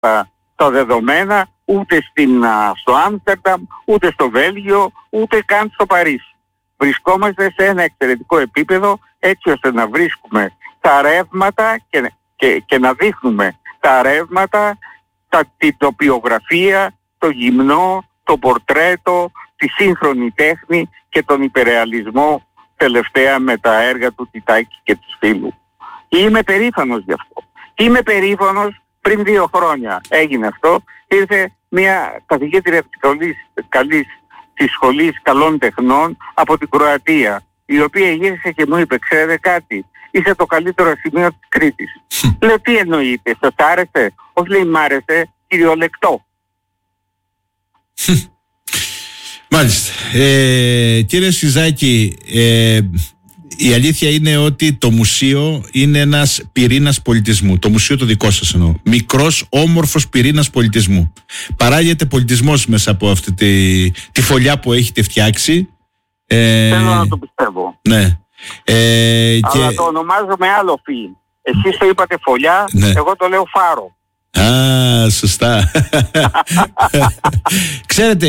τα δεδομένα ούτε στο Άμστερνταμ, ούτε στο Βέλγιο, ούτε καν στο Παρίσι. Βρισκόμαστε σε ένα εξαιρετικό επίπεδο έτσι ώστε να βρίσκουμε τα ρεύματα και να δείχνουμε τα ρεύματα, την τοπιογραφία, το γυμνό, το πορτρέτο, τη σύγχρονη τέχνη και τον υπερρεαλισμό τελευταία με τα έργα του Τιτάκη και του Φίλου. Είμαι περήφανος γι' αυτό. Είμαι περήφανος, πριν 2 χρόνια έγινε αυτό, ήρθε μια καθηγήτρια της Σχολής Καλών Τεχνών από την Κροατία, η οποία γύρισε και μου είπε, ξέρετε κάτι, είσαι το καλύτερο σημείο της Κρήτης. Λέω, τι εννοείτε, σας άρεσε? Όχι, λέει, μ' άρεσε κυριολεκτό. Μάλιστα. Κύριε Σιζάκη, η αλήθεια είναι ότι το μουσείο είναι ένας πυρήνας πολιτισμού. Το μουσείο το δικό σας εννοώ. Μικρός, όμορφος πυρήνας πολιτισμού. Παράγεται πολιτισμός μέσα από αυτή τη φωλιά που έχετε φτιάξει. Θέλω να το πιστεύω. Ναι. Αλλά το ονομάζω με άλλο φι. Εσείς το είπατε φωλιά, ναι. Εγώ το λέω φάρο. Α, σωστά. Ξέρετε,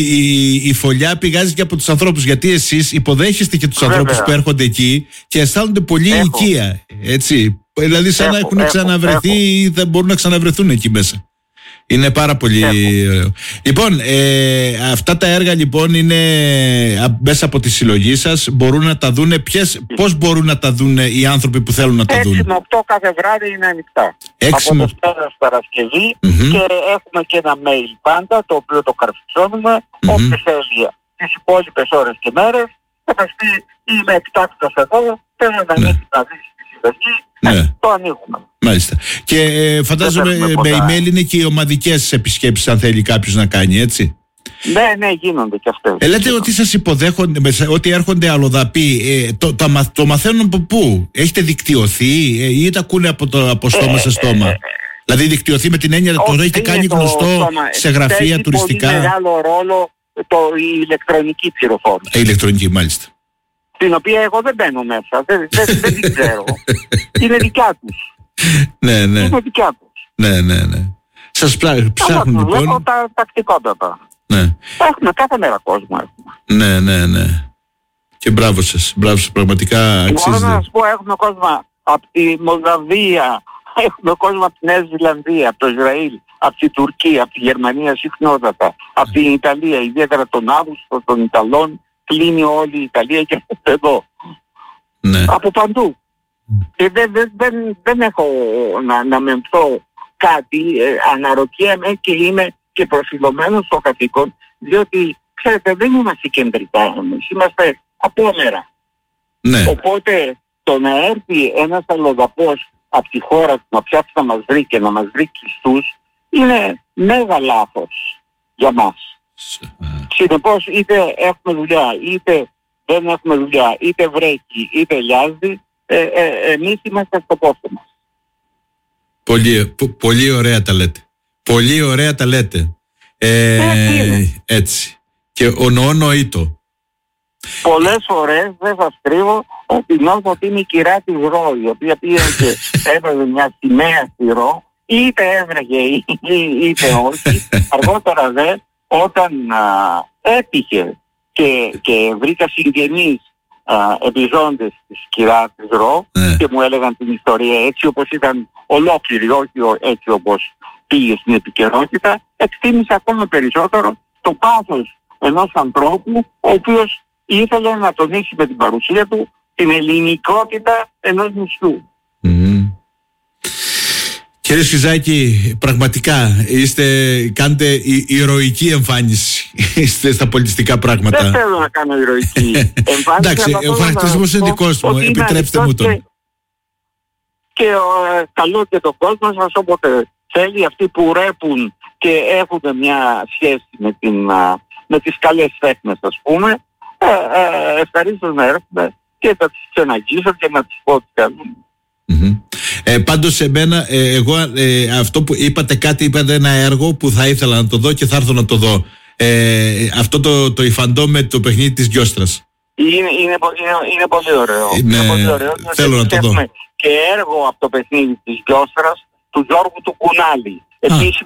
η φωλιά πηγάζει και από τους ανθρώπους, γιατί εσείς υποδέχεστε και τους ανθρώπους που έρχονται εκεί και αισθάνονται πολύ οικία, έτσι. Δηλαδή σαν να έχουν ξαναβρεθεί ή δεν μπορούν να ξαναβρεθούν εκεί μέσα. Είναι πάρα πολύ ωραίο. Λοιπόν, αυτά τα έργα λοιπόν είναι μέσα από τη συλλογή σας. Μπορούν να τα δούνε. Πώς μπορούν να τα δούνε οι άνθρωποι που θέλουν να τα δουν? 6 με 8 κάθε βράδυ είναι ανοιχτά. 6 από Δευτέρα Παρασκευή και έχουμε και ένα mail πάντα, το οποίο το καρφιτσώνουμε. Όποιος θέλει τις υπόλοιπες ώρες και μέρες θα μας πει, είμαι εκτάκτος εδώ, θέλω να ανοίξει να δεις τη συλλογή, το ανοίγουμε. Μάλιστα. Και φαντάζομαι με email είναι και οι ομαδικές επισκέψεις, αν θέλει κάποιος να κάνει, έτσι. Ναι, γίνονται και αυτές. Λέτε ότι σας υποδέχονται, ότι έρχονται αλλοδαποί. Το μαθαίνουν από πού? Έχετε δικτυωθεί ή τα ακούνε από στόμα σε στόμα? Δηλαδή δικτυωθεί με την έννοια ότι το έχετε κάνει γνωστό σε γραφεία τουριστικά? Έχει πολύ μεγάλο ρόλο η ηλεκτρονική πληροφόρηση. Η ηλεκτρονική, μάλιστα. Την οποία εγώ δεν μπαίνω μέσα, δεν την ξέρω. Είναι δικιά τους. Ναι. Είναι δικιά τους. Ναι. Σας ψάχνουν λοιπόν. Βλέπω τα τακτικότατα. Ναι. Έχουμε κάθε μέρα κόσμο. Ναι. Και μπράβο σας, πραγματικά αξίζει. Μπορώ να σας πω, έχουμε κόσμο από τη Μολδαβία, έχουμε κόσμο από τη Νέα Ζηλανδία, από το Ισραήλ, από την Τουρκία, από τη Γερμανία συχνότατα, από την Ιταλία, ιδιαίτερα τον Αύγουστο των Ιταλών, κλείνει όλη η Ιταλία και εδώ. Ναι. Από παντού. Και δεν έχω να μεμφθώ κάτι, αναρωτιέμαι και είμαι και προσιλωμένος στο καθήκον, διότι ξέρετε δεν είμαστε κεντρικά εμείς, είμαστε απόμερα. Ναι. Οπότε το να έρθει ένας αλλοδαπός από τη χώρα του να πιάσει να μας βρει και να μας βρει κλειστούς είναι μέγα λάθος για μας. Συνεπώς είτε έχουμε δουλειά είτε δεν έχουμε δουλειά, είτε βρέχει είτε λιάζει, εμείς είμαστε στο πόστο μας. Πολύ ωραία τα λέτε. Πολύ ωραία τα λέτε. Έτσι. Και νοήτο. Πολλές φορές δεν σας κρύβω ότι νόμω ότι είναι η κυρά της Ρο, η οποία πήγε και έβαζε μια σημαία στη Ρο, είτε έβρεγε είτε όχι. Αργότερα δε, όταν έτυχε και βρήκα συγγενείς επιζώντες της κυράς της Ρο και μου έλεγαν την ιστορία έτσι όπως ήταν ολόκληρη, όχι έτσι όπως πήγε στην επικαιρότητα, εκτίμησα ακόμα περισσότερο το πάθος ενός ανθρώπου ο οποίος ήθελε να τονίσει με την παρουσία του την ελληνικότητα ενός νησιού. Κύριε Σιζάκη, πραγματικά κάνετε ηρωική εμφάνιση στα πολιτιστικά πράγματα. Δεν θέλω να κάνω ηρωική εμφάνιση. Εντάξει, ο χαρακτηρισμός είναι δικός μου, επιτρέψτε μου τον. Και καλό και το κόσμο σας όποτε θέλει, αυτοί που ρέπουν και έχουν μια σχέση με τις καλές τέχνες, ας πούμε, ευχαρίστως να έρθουν και θα τις ξεναγγίσω και να τις πω τι κάνουν. Πάντως εμένα, εγώ αυτό που είπατε ένα έργο που θα ήθελα να το δω και θα έρθω να το δω. Αυτό το υφαντό με το παιχνίδι της Γιώστρας. Είναι πολύ ωραίο. Είναι πολύ ωραίο. Θέλω να το δω. Και έργο από το παιχνίδι της Γιώστρας του Γιώργου του Κουνάλη. επίσημη